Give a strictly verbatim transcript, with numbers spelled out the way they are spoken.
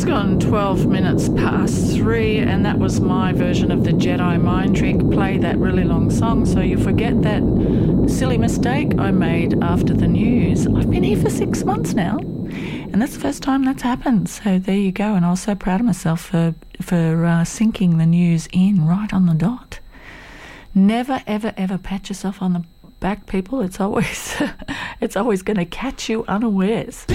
just gone twelve minutes past three, and that was my version of the Jedi mind trick. Play that really long song so you forget that silly mistake I made after the news. I've been here for six months now, and that's the first time that's happened. So there you go, and I was so proud of myself for, for uh, syncing the news in right on the dot. Never, ever, ever pat yourself on the back, people. It's always, it's always going to catch you unawares.